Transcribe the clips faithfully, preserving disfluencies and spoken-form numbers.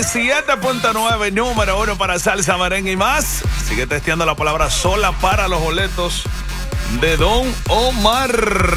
siete punto nueve, número uno para salsa, merengue y más. Sigue testeando la palabra sola para los boletos de Don Omar.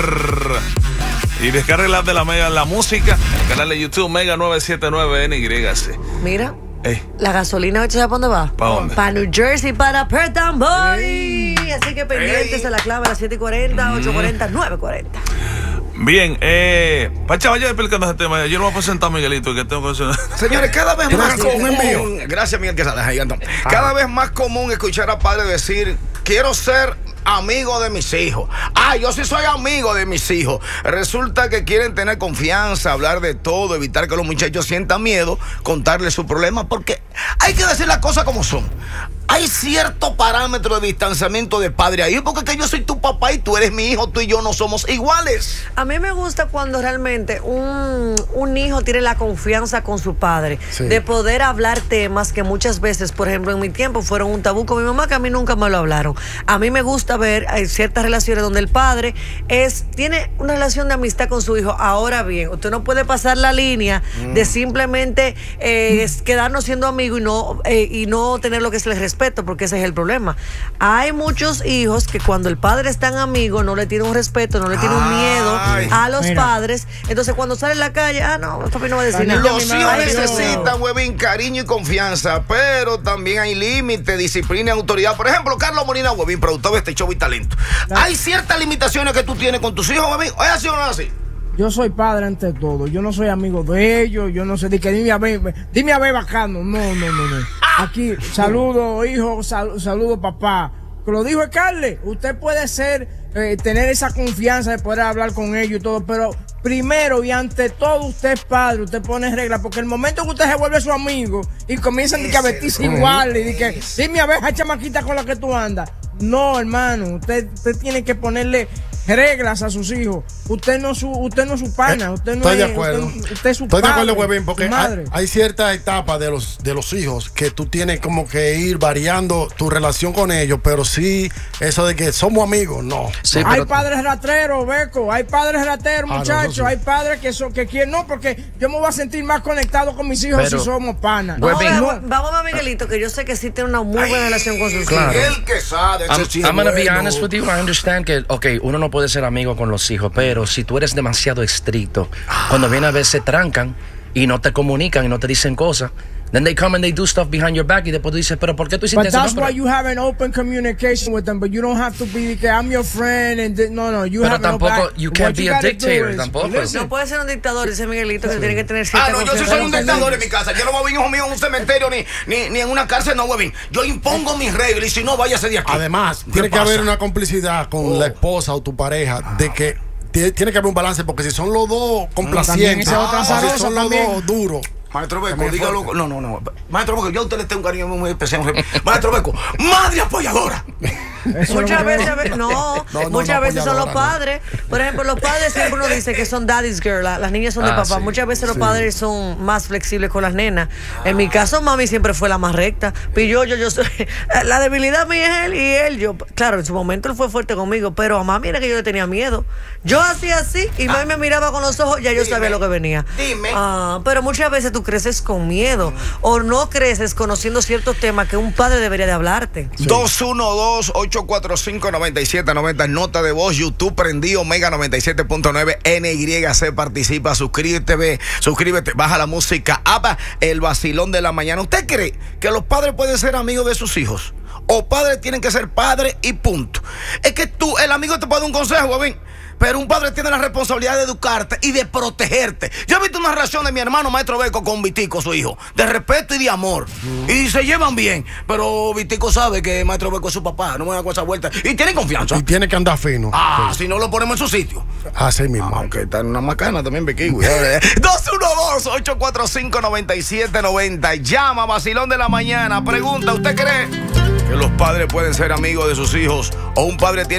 Y descarga la de la Mega, la música, el canal de YouTube Mega nueve siete nueve N Y C. Mira. Ey. La gasolina, ¿sabes para dónde va? ¿Para dónde? Para New Jersey, para Perth Amboy. Así que pendientes a la clave a las siete y cuarenta, ocho y cuarenta, nueve y cuarenta. Bien, eh, Pacha, vaya explicando ese tema. Yo no voy a presentar a Miguelito, que tengo que hacer. Señores, cada vez más Gracias, común. envío. Gracias, Miguel Quesada. Cada vez más común escuchar a padres decir: quiero ser amigo de mis hijos. Ah, yo sí soy amigo de mis hijos. Resulta que quieren tener confianza, hablar de todo, evitar que los muchachos sientan miedo, contarles sus problemas, porque hay que decir las cosas como son. Hay cierto parámetro de distanciamiento de padre ahí, porque que yo soy tu papá y tú eres mi hijo, tú y yo no somos iguales. A mí me gusta cuando realmente un, un hijo tiene la confianza con su padre, sí, de poder hablar temas que muchas veces, por ejemplo, en mi tiempo fueron un tabú con mi mamá, que a mí nunca me lo hablaron. A mí me gusta ver hay ciertas relaciones donde el padre es tiene una relación de amistad con su hijo. Ahora bien, usted no puede pasar la línea mm. de simplemente eh, mm. quedarnos siendo amigos y no, eh, y no tener lo que es el respeto, porque ese es el problema. Hay muchos hijos que cuando el padre es tan amigo no le tiene un respeto, no le tiene un miedo Ay, a los mira. padres. Entonces cuando sale en la calle, ah no, papi no va a decir nada. Los hijos necesitan, huevín, cariño y confianza, pero también hay límite, disciplina y autoridad. Por ejemplo, Carlos Molina, huevín, productor de este show y talento. Hay ciertas limitaciones que tú tienes con tus hijos, huevín. ¿Es así o no es así? Yo soy padre ante todo, yo no soy amigo de ellos, yo no sé, de que dime a ver, dime a ver bacano, no, no, no, no. Aquí, saludo hijo, sal, saludo papá. Que lo dijo Carles, usted puede ser, eh, tener esa confianza de poder hablar con ellos y todo, pero primero y ante todo usted es padre, usted pone reglas, porque el momento que usted se vuelve su amigo y comienzan a vestirse igual y que dime a ver esa chamaquita con la que tú andas. No, hermano, usted, usted tiene que ponerle reglas a sus hijos. Usted no su, usted no es su pana, usted no Estoy es, de acuerdo. Usted, usted es su Estoy padre, de acuerdo, Huevín, porque hay, hay ciertas etapas de los, de los hijos que tú tienes como que ir variando tu relación con ellos, pero sí, eso de que somos amigos, no. Sí, no. Hay padres rateros, Beco, hay padres rateros, muchachos, ah, no, sí. Hay padres que son que quieren, no, porque yo me voy a sentir más conectado con mis hijos pero, si somos panas. Vamos, no. vamos a Miguelito, que yo sé que sí tiene una muy buena Ay, relación con sus claro. hijos. El que sabe, I'm, I'm gonna be honest with you, I understand que, ok, uno no puede ser amigo con los hijos, pero si tú eres demasiado estricto, ah. cuando viene a ver se trancan y no te comunican y no te dicen cosas, then they come and they do stuff behind your back y después tú dices, pero ¿por qué tú hiciste but eso? That's no, why you have an open communication with them, but you don't have to be like, I'm your friend and no, no, you pero have tampoco, an open, you can't be a dictator, tampoco. No puede ser un dictador, dice Miguelito, que sí. tiene que tener cierta Ah, no, yo sí soy un dictador en mi casa. Yo no voy a hijo mío en un cementerio ni, ni, ni en una cárcel, no, huevín. Yo impongo mis reglas y si no, váyase de aquí. Además, tiene que haber una complicidad con oh. la esposa o tu pareja de que tiene que haber un balance, porque si son los dos complacientes, ah, si son los dos duros. Maestro Beco, dígalo. No, no, no. Maestro Beco, yo a usted le tengo un cariño muy especial. Maestro Beco, madre apoyadora. Muchas veces, no, no, no muchas no, veces son los padres. No. Por ejemplo, los padres siempre uno dice que son daddy's girl, la, las niñas son de ah, papá. Sí, muchas veces los sí. padres son más flexibles con las nenas. En mi caso, mami siempre fue la más recta. Y yo, yo, yo soy. La debilidad mía es él y él. Yo, claro, en su momento él fue fuerte conmigo, pero a mami era que yo le tenía miedo. Yo hacía así y mami ah. me miraba con los ojos, ya yo dime, sabía lo que venía. Dime. Ah, pero muchas veces tú creces con miedo o no creces conociendo ciertos temas que un padre debería de hablarte. Sí. dos uno dos, ocho cuatro cinco, nueve siete nueve cero, nota de voz, YouTube prendido, Mega noventa y siete punto nueve N Y C, participa, suscríbete, ve, suscríbete, baja la música, apa, el vacilón de la mañana. ¿Usted cree que los padres pueden ser amigos de sus hijos? O padres tienen que ser padres y punto. Es que tú, el amigo te puede dar un consejo, huevín, pero un padre tiene la responsabilidad de educarte y de protegerte. Yo he visto una relación de mi hermano Maestro Beco con Vitico, su hijo, de respeto y de amor. Mm. Y se llevan bien, pero Vitico sabe que Maestro Beco es su papá, no me da con esa vuelta. Y tiene confianza. Y tiene que andar fino. Ah, sí. Si no lo ponemos en su sitio. Así mismo. Aunque ah, está en una macana también, Bequigo. dos uno dos, ocho cuatro cinco, nueve siete nueve cero. Llama, vacilón de la mañana. Pregunta, ¿usted cree que los padres pueden ser amigos de sus hijos? ¿O un padre tiene